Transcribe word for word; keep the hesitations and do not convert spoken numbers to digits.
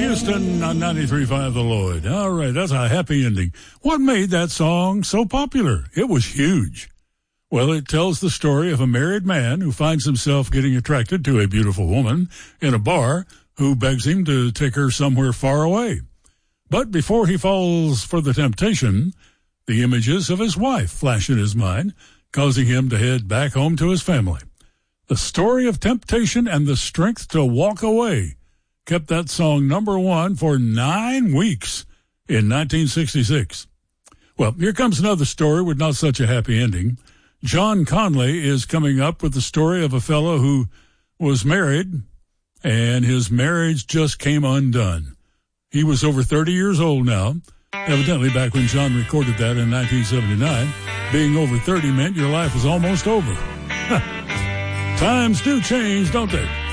Houston on ninety-three point five The Lloyd. All right, that's a happy ending. What made that song so popular? It was huge. Well, it tells the story of a married man who finds himself getting attracted to a beautiful woman in a bar who begs him to take her somewhere far away. But before he falls for the temptation, the images of his wife flash in his mind, causing him to head back home to his family. The story of temptation and the strength to walk away kept that song number one for nine weeks in nineteen sixty-six. Well, here comes another story with not such a happy ending. John Conley is coming up with the story of a fellow who was married, and his marriage just came undone. He was over thirty years old now. Evidently, back when John recorded that in nineteen seventy-nine, being over thirty meant your life was almost over. Times do change, don't they?